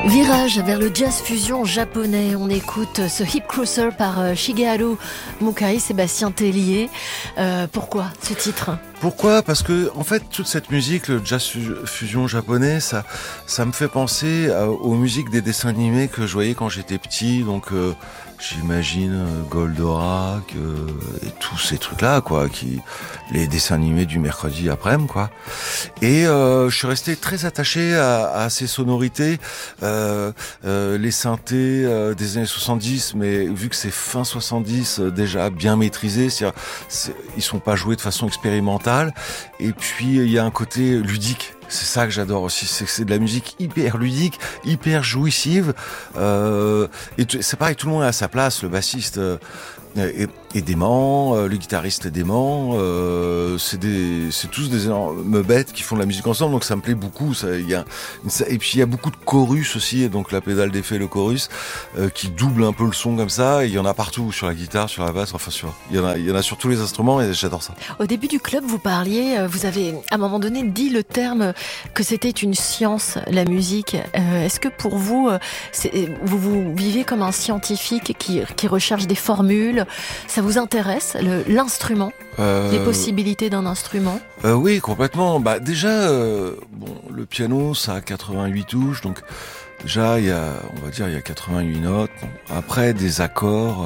Virage vers le jazz fusion japonais. On écoute ce Hip Cruiser par Shigeharu Mukai, Sébastien Tellier. Pourquoi ce titre ? Pourquoi ? Parce que en fait toute cette musique, le jazz fusion japonais, ça me fait penser aux musiques des dessins animés que je voyais quand j'étais petit. Donc j'imagine Goldorak et tous ces trucs-là, quoi, les dessins animés du mercredi après-midi, quoi. Et je suis resté très attaché à ces sonorités, les synthés des années 70, mais vu que c'est fin 70 déjà bien maîtrisé, ils sont pas joués de façon expérimentale. Et puis il y a un côté ludique. C'est ça que j'adore aussi, c'est de la musique hyper ludique, hyper jouissive. Et c'est pareil, tout le monde est à sa place, le bassiste est dément, le guitariste est dément. C'est tous des énormes bêtes qui font de la musique ensemble, donc ça me plaît beaucoup. Et puis il y a beaucoup de chorus aussi, et donc la pédale d'effet, le chorus, qui double un peu le son comme ça. Et il y en a partout, sur la guitare, sur la basse, enfin il y en a sur tous les instruments, et j'adore ça. Au début du club, vous parliez, vous avez à un moment donné dit le terme que c'était une science, la musique. Est-ce que pour vous, vous vivez comme un scientifique qui recherche des formules ? Ça vous intéresse, l'instrument, les possibilités d'un instrument ? Oui, complètement. Bah déjà, le piano, ça a 88 touches, donc déjà il y a 88 notes. Bon, après des accords.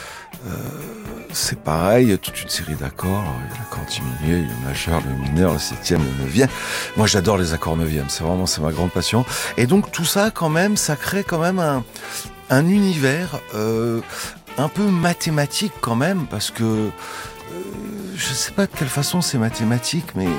C'est pareil, il y a toute une série d'accords. Il y a l'accord diminué, le majeur, le mineur, le septième, le neuvième. Moi, j'adore les accords neuvièmes. C'est ma grande passion. Et donc, tout ça, quand même, ça crée quand même un univers, un peu mathématique quand même, parce que, je sais pas de quelle façon c'est mathématique, mais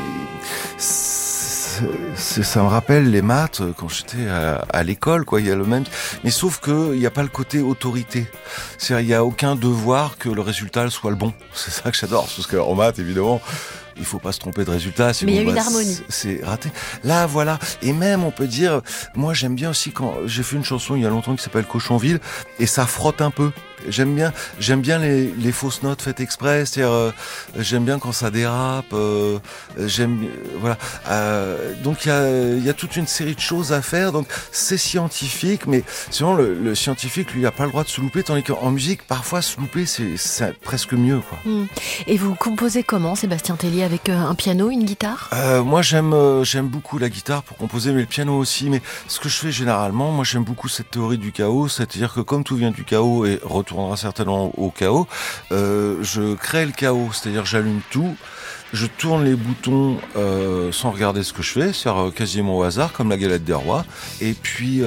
ça me rappelle les maths quand j'étais à l'école, quoi. Il y a le même, mais sauf que il y a pas le côté autorité. C'est-à-dire, il y a aucun devoir que le résultat soit le bon. C'est ça que j'adore, parce qu'en maths, évidemment, il faut pas se tromper de résultat. Mais il y a une harmonie. C'est raté. Là, voilà. Et même, on peut dire, moi, j'aime bien aussi quand j'ai fait une chanson il y a longtemps qui s'appelle Cochonville, et ça frotte un peu. J'aime bien les fausses notes faites exprès, c'est-à-dire j'aime bien quand ça dérape, voilà. Donc il y a toute une série de choses à faire. Donc c'est scientifique, mais sinon le scientifique lui a pas le droit de se louper, tandis qu'en musique parfois se louper c'est presque mieux, quoi. Et vous composez comment, Sébastien Tellier, avec un piano, une guitare ? Moi j'aime beaucoup la guitare pour composer, mais le piano aussi. Mais ce que je fais généralement, moi j'aime beaucoup cette théorie du chaos, c'est-à-dire que comme tout vient du chaos et retournera certainement au chaos, je crée le chaos, c'est-à-dire j'allume tout, je tourne les boutons sans regarder ce que je fais, c'est-à-dire quasiment au hasard, comme la galette des rois, et puis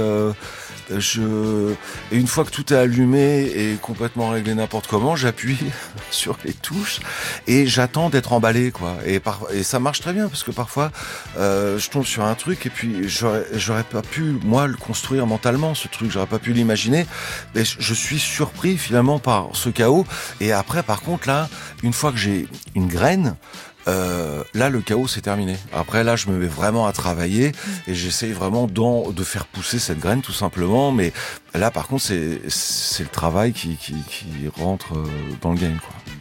une fois que tout est allumé et complètement réglé n'importe comment, j'appuie sur les touches et j'attends d'être emballé, quoi. Et ça marche très bien, parce que parfois je tombe sur un truc et puis j'aurais pas pu moi le construire mentalement, ce truc, j'aurais pas pu l'imaginer. Mais je suis surpris finalement par ce chaos. Et après, par contre, là, une fois que j'ai une graine, là le chaos c'est terminé. Après là je me mets vraiment à travailler et j'essaye vraiment de faire pousser cette graine, tout simplement. Mais là par contre c'est le travail qui rentre dans le game, quoi.